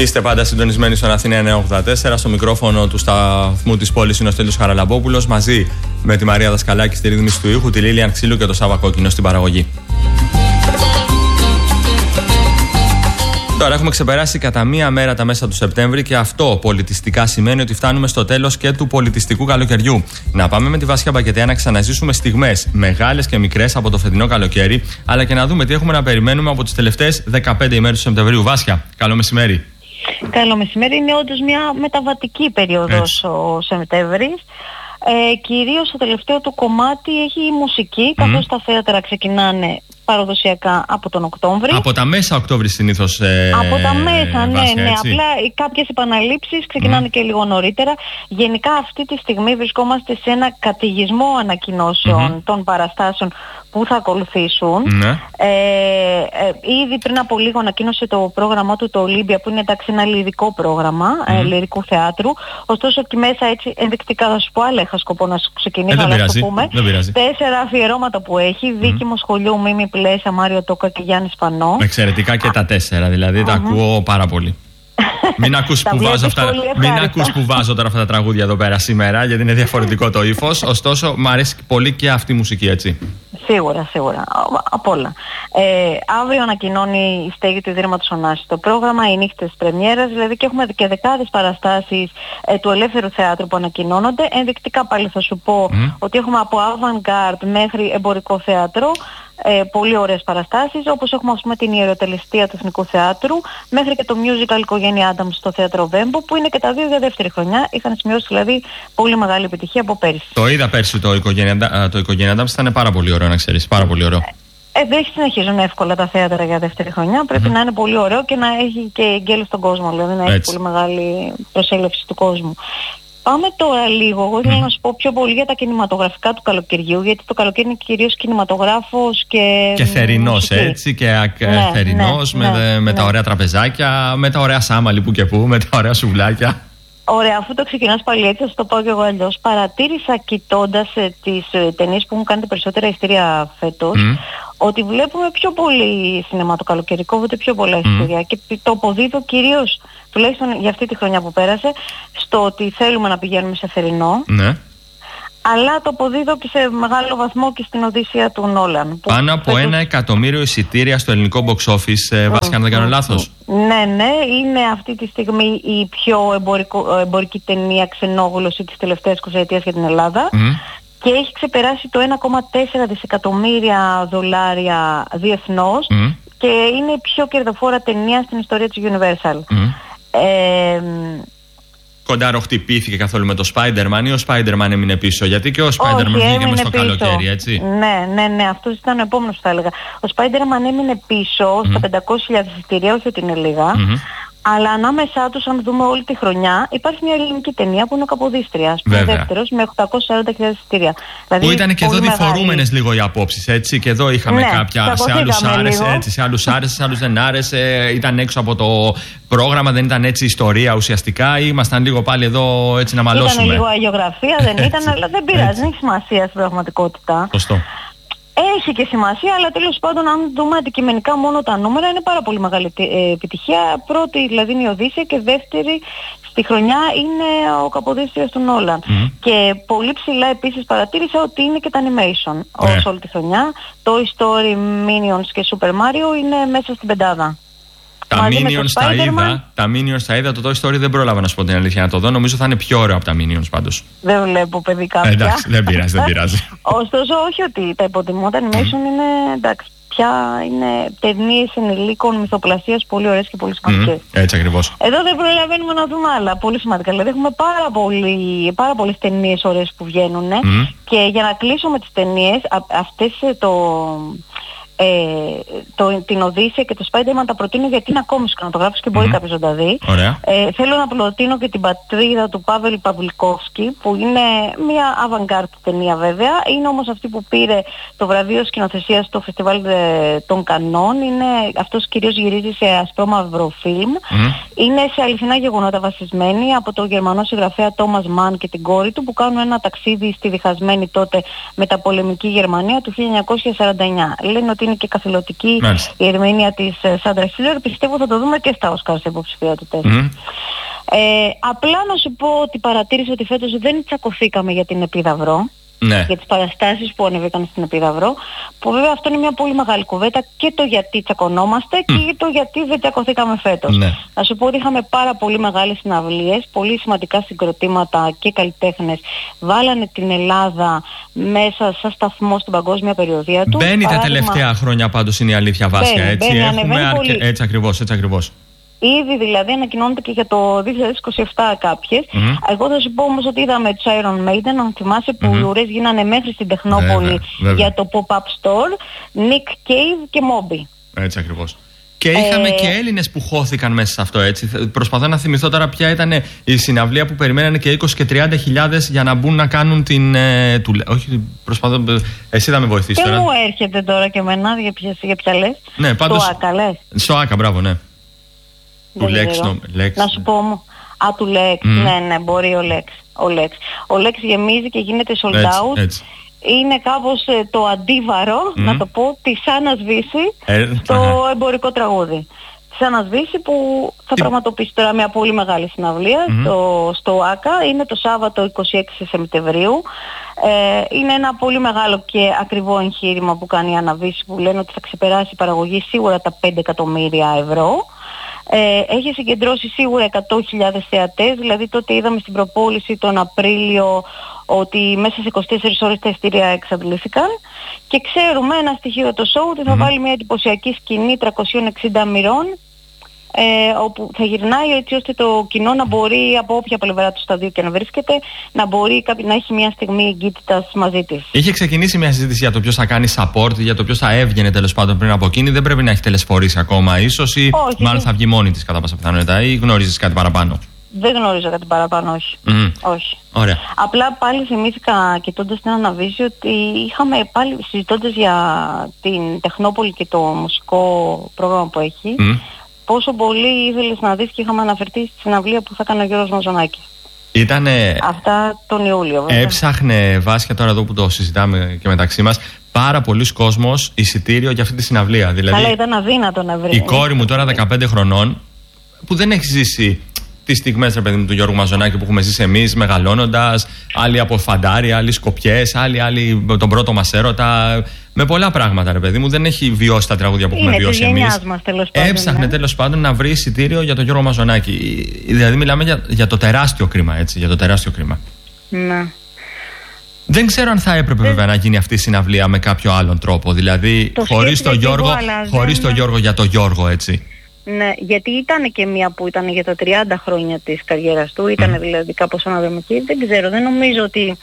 Είστε πάντα συντονισμένοι στον Αθήνα 984. Στο μικρόφωνο του σταθμού της πόλης είναι ο Στέλιος Χαραλαμπόπουλος, μαζί με τη Μαρία Δασκαλάκη στη ρύθμιση του ήχου, τη Λίλιαν Ξύλου και το Σάβα Κόκκινο στην παραγωγή. Τώρα έχουμε ξεπεράσει κατά μία μέρα τα μέσα του Σεπτέμβρη και αυτό πολιτιστικά σημαίνει ότι φτάνουμε στο τέλος και του πολιτιστικού καλοκαιριού. Να πάμε με τη Βάσια Μπακετέα να ξαναζήσουμε στιγμές μεγάλες και μικρές από το φετινό καλοκαίρι, αλλά και να δούμε τι έχουμε να περιμένουμε από τις τελευταίες 15 ημέρες του Σεπτεμβρίου. Βάσια, καλό μεσημέρι. Καλό μεσημέρι. Είναι όντως μια μεταβατική περίοδος ο Σεπτέμβρης. Κυρίως το τελευταίο του κομμάτι έχει η μουσική, καθώς τα θέατρα ξεκινάνε παραδοσιακά από τον Οκτώβρη. Από τα μέσα Οκτώβρη συνήθως. Από τα μέσα, ναι. Απλά κάποιες επαναλήψεις ξεκινάνε και λίγο νωρίτερα. Γενικά αυτή τη στιγμή βρισκόμαστε σε ένα καταιγισμό ανακοινώσεων των παραστάσεων που θα ακολουθήσουν. Ήδη πριν από λίγο ανακοίνωσε το πρόγραμμά του το Ολύμπια, που είναι εντάξει ένα λυρικό πρόγραμμα λυρικού θεάτρου. Ωστόσο εκεί μέσα έτσι ενδεικτικά θα σου πω, άλλα είχα σκοπό να σου ξεκινήσω, αλλά θα το πούμε. 4 αφιερώματα που έχει: Δίκημο Σχολείου, Μίμη Πλέσα, Μάριο Τόκα και Γιάννη Σπανό. Εξαιρετικά και τα 4, δηλαδή τα ακούω πάρα πολύ. Μην ακούς που βάζω τώρα αυτά τα τραγούδια εδώ πέρα σήμερα, γιατί είναι διαφορετικό το ύφος. Ωστόσο, μου αρέσει πολύ και αυτή η μουσική, έτσι. Σίγουρα. Απ' όλα. Αύριο ανακοινώνει η στέγη του Ιδρύματος Ωνάσης το πρόγραμμα, οι νύχτες πρεμιέρας, δηλαδή, και έχουμε και δεκάδες παραστάσεις του ελεύθερου θεάτρου που ανακοινώνονται. Ενδεικτικά πάλι θα σου πω ότι έχουμε από avant-garde μέχρι εμπορικό θέατρο. Πολύ ωραίες παραστάσεις, όπως έχουμε ας πούμε την ιεροτελεστία του Εθνικού Θεάτρου, μέχρι και το musical Οικογένεια Άνταμς στο Θέατρο Βέμπο, που είναι και τα δύο για δεύτερη χρονιά. Είχαν σημειώσει δηλαδή πολύ μεγάλη επιτυχία από πέρυσι. Το είδα πέρσι το Οικογένεια Άνταμς, ήταν πάρα πολύ ωραίο, να ξέρεις, πάρα πολύ ωραίο. Δεν συνεχίζουν εύκολα τα θέατρα για δεύτερη χρονιά. Πρέπει να είναι πολύ ωραίο και να έχει και εγκέλος στον κόσμο, δηλαδή να έχει πολύ μεγάλη προσέλευση του κόσμου. Πάμε τώρα λίγο, εγώ ήθελα να σου πω πιο πολύ για τα κινηματογραφικά του καλοκαιριού, γιατί το καλοκαίρι είναι κυρίως κινηματογράφος και θερινός, έτσι, και θερινός, με τα ωραία τραπεζάκια, με τα ωραία σάμαλι που και που, με τα ωραία σουβλάκια. Ωραία, αφού το ξεκινάς πάλι έτσι, θα σου το πω και εγώ αλλιώς. Παρατήρησα κοιτώντας τις ταινίες που μου κάνετε περισσότερα ειστήρια φέτος, ότι βλέπουμε πιο πολύ σινεμά το καλοκαιρικό, οπότε πιο πολλά ειστήρια. Και το αποδίδω κυρίως, τουλάχιστον για αυτή τη χρονιά που πέρασε, στο ότι θέλουμε να πηγαίνουμε σε θερινό. Ναι. Αλλά το αποδίδω και σε μεγάλο βαθμό και στην Οδύσσεια του Νόλαν. Πάνω από 1 εκατομμύριο εισιτήρια στο ελληνικό box office, Βάσια, αν δεν κάνω λάθος. Ναι, είναι αυτή τη στιγμή η πιο εμπορική ταινία ξενόγλωση της τελευταίας 20ετίας για την Ελλάδα. Και έχει ξεπεράσει το 1,4 δισεκατομμύρια δολάρια διεθνώς και είναι η πιο κερδοφόρα ταινία στην ιστορία της Universal. Κοντάρο χτυπήθηκε καθόλου με το Spider-Man ή ο Spider-Man έμεινε πίσω? Γιατί και ο Spider-Man βγήκε μες στο καλοκαίρι, έτσι. Ναι, αυτός ήταν ο επόμενος που θα έλεγα. Ο Spider-Man έμεινε πίσω στα 500.000 εισιτήρια, όχι ότι είναι λίγα. Αλλά ανάμεσά τους, αν δούμε όλη τη χρονιά, υπάρχει μια ελληνική ταινία που είναι ο Καποδίστριας, δεύτερος, με 840.000 εισιτήρια. Δηλαδή, που ήταν και εδώ διφορούμενες λίγο οι απόψεις, έτσι. Και εδώ είχαμε κάποια. Σε άλλους άρεσε, έτσι, σε άλλους άρεσε, σε άλλους δεν άρεσε. Ήταν έξω από το πρόγραμμα, δεν ήταν έτσι ιστορία ουσιαστικά. Ήμασταν λίγο πάλι εδώ έτσι να μαλώσουμε. Ήταν λίγο αγιογραφία, δεν ήταν, αλλά δεν πειράζει, δεν έχει σημασία στην πραγματικότητα. Σωστό. Έχει και σημασία, αλλά τέλος πάντων, αν δούμε αντικειμενικά μόνο τα νούμερα, είναι πάρα πολύ μεγάλη επιτυχία. Πρώτη δηλαδή είναι η Οδύσσεια και δεύτερη στη χρονιά είναι ο Καποδίστριας του Νόλαν. Και πολύ ψηλά επίσης παρατήρησα ότι είναι και τα animation όσο όλη τη χρονιά. Toy Story, Minions και Super Mario είναι μέσα στην πεντάδα. Τα Minions τα είδα, το Toy Story δεν πρόλαβα να σου πω την αλήθεια να το δω. Νομίζω θα είναι πιο ωραίο από τα Minions πάντως. Δεν βλέπω παιδικά πια. Εντάξει, δεν πειράζει. Ωστόσο, όχι ότι τα υποτιμώ, τα animation είναι εντάξει. Πια είναι ταινίες ενηλίκων μυθοπλασίας πολύ ωραίες και πολύ σημαντικές. Έτσι ακριβώς. Εδώ δεν προλαβαίνουμε να δούμε άλλα πολύ σημαντικά. Δηλαδή έχουμε πάρα πολλές ταινίες ωραίες που βγαίνουν. Και για να κλείσω με τις ταινίες, αυτές την Οδύσσεια και το Spider-Man τα προτείνω γιατί είναι ακόμη σκηνογράφος και μπορεί κάποιος να τα δει. Θέλω να προτείνω και την Πατρίδα του Πάβελ Παυλικόφσκι, που είναι μια avant-garde ταινία βέβαια. Είναι όμως αυτή που πήρε το βραβείο σκηνοθεσίας στο Φεστιβάλ των Κανών. Αυτός κυρίως γυρίζει σε ασπρόμαυρο φιλμ. Είναι σε αληθινά γεγονότα βασισμένη από τον Γερμανό συγγραφέα Τόμας Μαν και την κόρη του, που κάνουν ένα ταξίδι στη διχασμένη τότε μεταπολεμική Γερμανία του 1949. Λένε ότι είναι και καθηλωτική η ερμηνεία της Σάντρα Χίλερ, πιστεύω θα το δούμε και στα Όσκαρ σε υποψηφιότητες. Απλά να σου πω ότι παρατήρησα ότι φέτος δεν τσακωθήκαμε για την Επίδαυρο. Ναι. Για τις παραστάσεις που ανεβήκαν στην Επίδαυρο, που βέβαια αυτό είναι μια πολύ μεγάλη κουβέντα, και το γιατί τσακωνόμαστε και το γιατί δεν τσακωθήκαμε φέτος. Ναι. Να σου πω ότι είχαμε πάρα πολύ μεγάλες συναυλίες, πολύ σημαντικά συγκροτήματα και καλλιτέχνες βάλανε την Ελλάδα μέσα σαν σταθμό στην παγκόσμια περιοδία του. Μπαίνει τα τελευταία χρόνια πάντως, είναι η αλήθεια, Βάσια, έτσι. Έτσι ακριβώς. Ήδη δηλαδή ανακοινώνεται και για το 2027 κάποιες. Εγώ θα σου πω όμως ότι είδαμε τους Iron Maiden, αν θυμάσαι, που οι ουρές γίνανε μέχρι στην Τεχνόπολη για το pop-up store, Nick Cave και Moby. Έτσι ακριβώς. Και είχαμε και Έλληνες που χώθηκαν μέσα σε αυτό, έτσι. Προσπαθώ να θυμηθώ τώρα ποια ήταν η συναυλία που περιμένανε και 20 και 30 χιλιάδες για να μπουν να κάνουν την... όχι, προσπαθώ... Εσύ θα με βοηθήσεις τώρα. Τι μου έρχεται τώρα και εμένα, για ποια λες? Ναι, πάντως... Στο Άκα λες? Στο Άκα, μπράβο, ναι. Του Λέξ, να σου πω μου. Του Λέξ, ναι, μπορεί ο Λέξ γεμίζει και γίνεται sold out. Έτσι. Είναι κάπως το αντίβαρο, να το πω, της Άννας Βύση στο εμπορικό τραγούδι. Της Άννας Βύση που θα πραγματοποιήσει τώρα μια πολύ μεγάλη συναυλία στο ΆΚΑ. Είναι το Σάββατο 26 Σεπτεμβρίου. Είναι ένα πολύ μεγάλο και ακριβό εγχείρημα που κάνει η Άννα Βύση, που λένε ότι θα ξεπεράσει η παραγωγή σίγουρα τα 5 εκατομμύρια ευρώ. Έχει συγκεντρώσει σίγουρα 100.000 θεατές, δηλαδή τότε είδαμε στην προπόληση τον Απρίλιο ότι μέσα σε 24 ώρες τα ειστήρια εξαντλήθηκαν, και ξέρουμε ένα στοιχείο το show ότι θα βάλει μια εντυπωσιακή σκηνή 360 μοιρών, όπου θα γυρνάει έτσι ώστε το κοινό να μπορεί από όποια πλευρά του σταδίου και να βρίσκεται να μπορεί να έχει μια στιγμή εγκύτητας μαζί της. Είχε ξεκινήσει μια συζήτηση για το ποιος θα κάνει support, για το ποιος θα έβγαινε τέλος πάντων πριν από εκείνη. Δεν πρέπει να έχει τελεσφορήσει ακόμα ίσως, ή μάλλον θα βγει μόνη της κατά πάσα πιθανότητα, ή γνωρίζεις κάτι παραπάνω? Δεν γνωρίζω κάτι παραπάνω, όχι. Όχι. Ωραία. Απλά πάλι θυμήθηκα, κοιτώντας την Άννα Βύση, ότι είχαμε πάλι συζητώντας για την Τεχνόπολη και το μουσικό πρόγραμμα που έχει, πόσο πολύ ήθελες να δεις, και είχαμε αναφερθεί στη συναυλία που θα έκανε ο Γιώργος Μαζονάκης. Αυτά τον Ιούλιο, βέβαια. Έψαχνε, Βάσια, τώρα εδώ που το συζητάμε και μεταξύ μας, πάρα πολλοί κόσμος εισιτήριο για αυτή τη συναυλία. Δηλαδή, αλλά ήταν αδύνατο να βρει. Η κόρη μου τώρα 15 χρονών, που δεν έχει ζήσει τις στιγμές, ρε παιδί μου, του Γιώργου Μαζονάκη που έχουμε ζήσει εμείς μεγαλώνοντας, άλλοι από φαντάρια, άλλοι σκοπιές, άλλοι τον πρώτο μας έρωτα, με πολλά πράγματα, ρε παιδί μου, δεν έχει βιώσει τα τραγούδια που έχουμε βιώσει εμείς. Έψαχνε τέλος πάντων να βρει εισιτήριο για τον Γιώργο Μαζονάκη. Δηλαδή μιλάμε για το τεράστιο κρίμα, έτσι, για το τεράστιο κρίμα. Ναι. Δεν ξέρω αν θα έπρεπε βέβαια να γίνει αυτή η συναυλία με κάποιο άλλον τρόπο, δηλαδή χωρίς τον Γιώργο για τον Γιώργο, έτσι. Ναι, γιατί ήταν και μία που ήταν για τα 30 χρόνια της καριέρας του, ήταν δηλαδή κάπως αναδρομική. Δεν ξέρω, δεν νομίζω ότι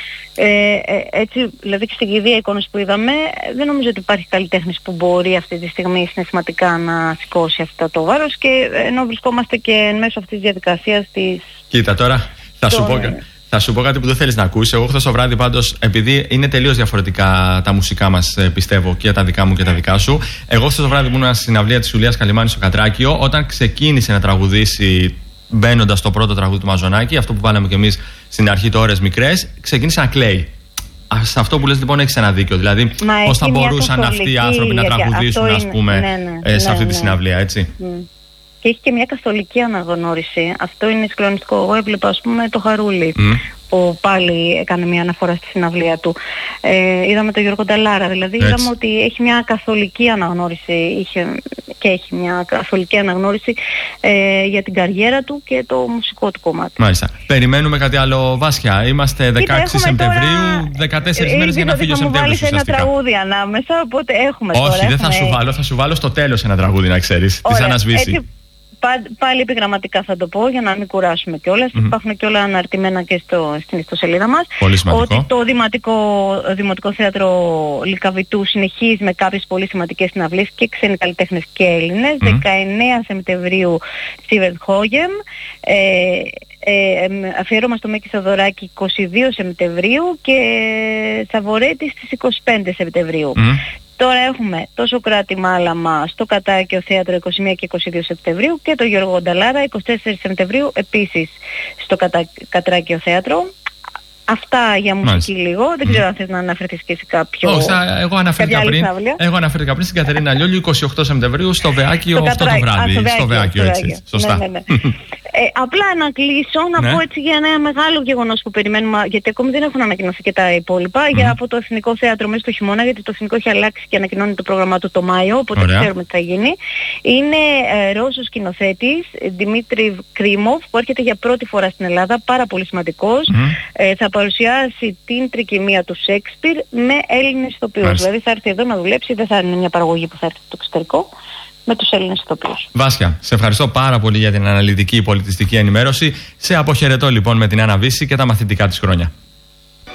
έτσι, δηλαδή και στην κηδεία εικόνες που είδαμε, δεν νομίζω ότι υπάρχει καλλιτέχνης που μπορεί αυτή τη στιγμή συναισθηματικά να σηκώσει αυτό το βάρος, και ενώ βρισκόμαστε και εν μέσω αυτής της διαδικασίας της... Κοίτα τώρα, θα σου πω κάτι που δεν θέλεις να ακούσεις. Εγώ χθες το βράδυ πάντως, επειδή είναι τελείως διαφορετικά τα μουσικά μας, πιστεύω, και τα δικά μου και τα δικά σου, εγώ χθες το βράδυ ήμουν στη συναυλία της Ιουλίας Καλιμάνη στο Κατράκιο, όταν ξεκίνησε να τραγουδήσει, μπαίνοντας στο πρώτο τραγούδι του Μαζονάκη, αυτό που βάλαμε κι εμείς στην αρχή, το Ώρες Μικρές, ξεκίνησε να κλαίει. Σε αυτό που λες λοιπόν έχεις ένα δίκιο. Δηλαδή, πώς θα μπορούσαν αυτοί οι άνθρωποι να τραγουδήσουν, ας πούμε, σε αυτή τη συναυλία, έτσι. Και έχει και μια καθολική αναγνώριση. Αυτό είναι συγκλονιστικό. Εγώ έβλεπα, ας πούμε, το Χαρούλι, που πάλι έκανε μια αναφορά στη συναυλία του. Είδαμε τον Γιώργο Νταλάρα, δηλαδή είδαμε ότι έχει μια καθολική αναγνώριση, έχει μια καθολική αναγνώριση για την καριέρα του και το μουσικό του κομμάτι. Μάλιστα. Περιμένουμε κάτι άλλο, Βάσια? Είμαστε 16 Σεπτεμβρίου, 14 μέρες για να φύγει ο Σεπτέμβριος. Θα μου βάλεις ένα τραγούδι ανάμεσα, οπότε έχουμε τώρα. Όχι, δεν θα σου βάλω, θα σου βάλω στο τέλος ένα τραγούδι, να ξέρεις, της Άννας Βύση. Πάλι επιγραμματικά θα το πω για να μην κουράσουμε κιόλας. Υπάρχουν και όλα αναρτημένα και στην ιστοσελίδα μας. Πολύ σημαντικό. Ότι το Δημοτικό Θέατρο Λυκαβητού συνεχίζει με κάποιες πολύ σημαντικές συναυλίες, και ξένοι καλλιτέχνες και Έλληνες. 19 Σεπτεμβρίου Σίβερντ Χόγεμ. Αφιέρωμα στο Μίκη Θοδωράκη 22 Σεπτεμβρίου και Σαβορέτη στις 25 Σεπτεμβρίου. Τώρα έχουμε το Σωκράτη Μάλαμα στο Κατράκιο Θέατρο 21 και 22 Σεπτεμβρίου, και το Γιώργο Νταλάρα 24 Σεπτεμβρίου επίσης στο Κατράκιο Θέατρο. Αυτά για μουσική λίγο. Δεν ξέρω αν θες να αναφερθείς και σε κάποιο. Όχι, εγώ αναφέρθηκα πριν στην Κατερίνα Λιόλιου 28 Σεπτεμβρίου στο Βεάκιο αυτό το βράδυ. Στο Βεάκιο, έτσι. Σωστά. Ναι. Απλά να κλείσω, να πω έτσι για ένα μεγάλο γεγονός που περιμένουμε, γιατί ακόμη δεν έχουν ανακοινωθεί και τα υπόλοιπα, για αυτό το Εθνικό Θέατρο μέσα στο χειμώνα, γιατί το Εθνικό έχει αλλάξει και ανακοινώνει το πρόγραμμά του το Μάιο, οπότε ξέρουμε τι θα γίνει. Είναι Ρώσος σκηνοθέτης, Δημήτρη Κρίμοφ, που έρχεται για πρώτη φορά στην Ελλάδα, πάρα πολύ σημαντικός. Θα παρουσιάσει την τρικυμία του Σέξπιρ με Έλληνες ηθοποιούς. Δηλαδή θα έρθει εδώ να δουλέψει, δεν θα είναι μια παραγωγή που θα έρθει στο εξωτερικό, με τους Έλληνες ηθοποιούς. Βάσια, σε ευχαριστώ πάρα πολύ για την αναλυτική πολιτιστική ενημέρωση. Σε αποχαιρετώ λοιπόν με την Άννα Βύση και τα μαθητικά της χρόνια.